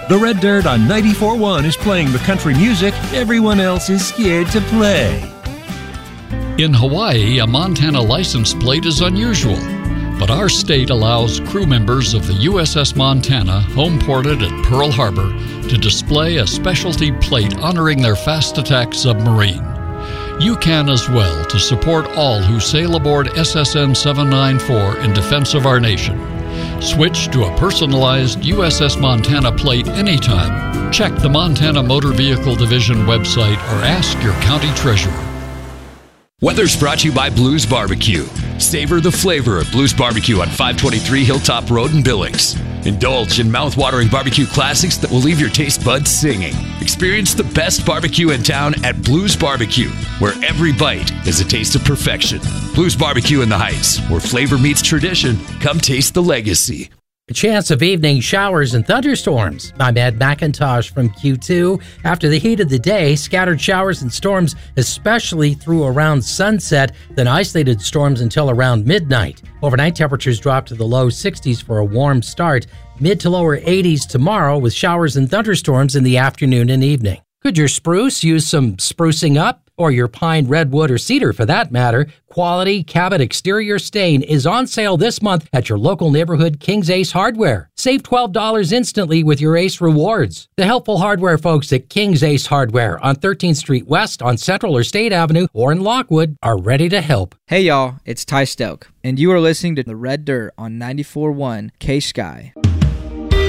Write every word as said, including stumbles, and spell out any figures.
The Red Dirt on ninety-four point one is playing the country music everyone else is scared to play. In Hawaii, a Montana license plate is unusual, but our state allows crew members of the U S S Montana, home-ported at Pearl Harbor, to display a specialty plate honoring their fast-attack submarine. You can as well to support all who sail aboard S S N seven ninety-four in defense of our nation. Switch to a personalized U S S Montana plate anytime. Check the Montana Motor Vehicle Division website or ask your county treasurer. Weather's brought to you by Blues Barbecue. Savor the flavor of Blues Barbecue on five twenty-three Hilltop Road in Billings. Indulge in mouth-watering barbecue classics that will leave your taste buds singing. Experience the best barbecue in town at Blues Barbecue, where every bite is a taste of perfection. Blues Barbecue in the Heights, where flavor meets tradition. Come taste the legacy. A chance of evening showers and thunderstorms. I'm Ed McIntosh from Q two. After the heat of the day, scattered showers and storms, especially through around sunset, then isolated storms until around midnight. Overnight temperatures drop to the low sixties for a warm start. Mid to lower eighties tomorrow with showers and thunderstorms in the afternoon and evening. Could your spruce use some sprucing up? Or your pine, redwood, or cedar for that matter? Quality Cabot exterior stain is on sale this month at your local neighborhood King's Ace Hardware. Save twelve dollars instantly with your Ace Rewards. The helpful hardware folks at King's Ace Hardware on thirteenth Street West on Central or State Avenue or in Lockwood are ready to help. Hey y'all, it's Ty Stelk, and you are listening to The Red Dirt on ninety-four point one K-Sky.